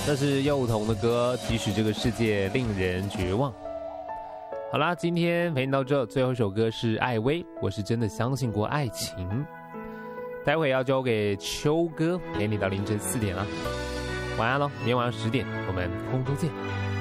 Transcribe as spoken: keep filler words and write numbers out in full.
这是幼童的歌，即使这个世界令人绝望。好啦，今天陪你到这，最后一首歌是艾薇，我是真的相信过爱情。待会要交给秋哥陪你到凌晨四点啦，晚安咯，明天晚上十点我们空中见。